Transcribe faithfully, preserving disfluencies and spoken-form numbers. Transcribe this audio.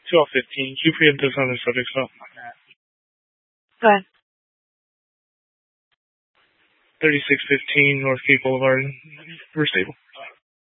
twelve fifteen. Q preemptive on the subject, so. Go ahead. thirty-six fifteen Northgate Boulevard. We're stable.